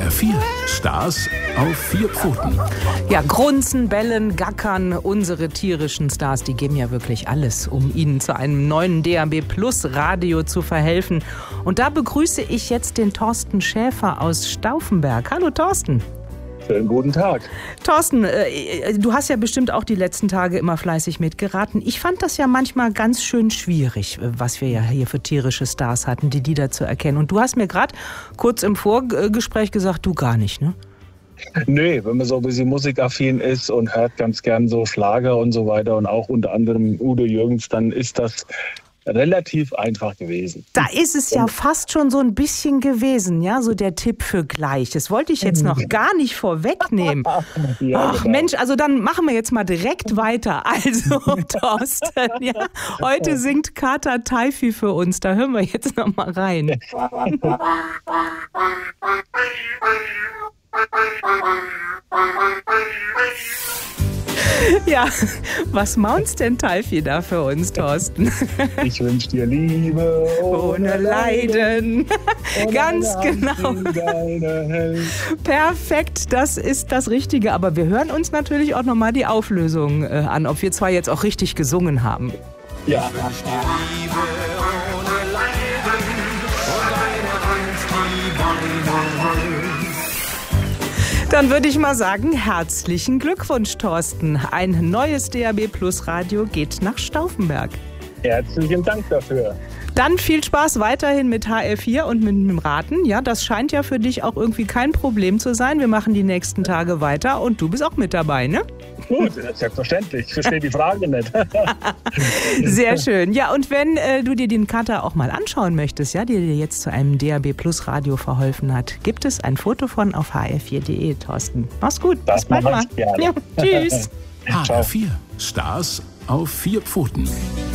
HR4, Stars auf 4 Pfoten. Ja, grunzen, bellen, gackern, unsere tierischen Stars, die geben ja wirklich alles, um Ihnen zu einem neuen DAB Plus Radio zu verhelfen. Und da begrüße ich jetzt den Thorsten Schäfer aus Stauffenberg. Hallo Thorsten. Schönen guten Tag. Thorsten, du hast ja bestimmt auch die letzten Tage immer fleißig mitgeraten. Ich fand das ja manchmal ganz schön schwierig, was wir ja hier für tierische Stars hatten, die Lieder zu erkennen. Und du hast mir gerade kurz im Vorgespräch gesagt, du gar nicht, ne? Nee, wenn man so ein bisschen musikaffin ist und hört ganz gern so Schlager und so weiter und auch unter anderem Udo Jürgens, dann ist das relativ einfach gewesen. Da ist es ja fast schon so ein bisschen gewesen, ja, so der Tipp für gleich. Das wollte ich jetzt noch gar nicht vorwegnehmen. Ja, Ach genau. Mensch, also dann machen wir jetzt mal direkt weiter. Also Thorsten, ja, heute singt Kater Teifi für uns. Da hören wir jetzt noch mal rein. Ja, was maunst denn Teifi da für uns, Thorsten? Ich wünsche dir Liebe Ohne Leiden. Ganz genau. Perfekt, das ist das Richtige. Aber wir hören uns natürlich auch nochmal die Auflösung an, ob wir zwar jetzt auch richtig gesungen haben. Ja. Dann würde ich mal sagen, herzlichen Glückwunsch, Thorsten. Ein neues DAB Plus Radio geht nach Stauffenberg. Herzlichen Dank dafür. Dann viel Spaß weiterhin mit HR4 und mit dem Raten. Ja, das scheint ja für dich auch irgendwie kein Problem zu sein. Wir machen die nächsten Tage weiter und du bist auch mit dabei, ne? Gut, selbstverständlich. Ich verstehe die Frage nicht. Sehr schön. Ja, und wenn du dir den Kater auch mal anschauen möchtest, ja, der dir jetzt zu einem DAB Plus Radio verholfen hat, gibt es ein Foto von auf hr4.de, Thorsten. Mach's gut. Das Bis bald mal. mache ich gerne. Ja, tschüss. HR4, Stars auf 4 Pfoten.